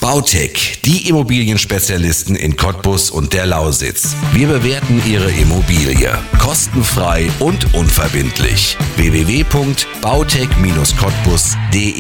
Bautec, die Immobilienspezialisten in Cottbus und der Lausitz. Wir bewerten Ihre Immobilie kostenfrei und unverbindlich. www.bautec-cottbus.de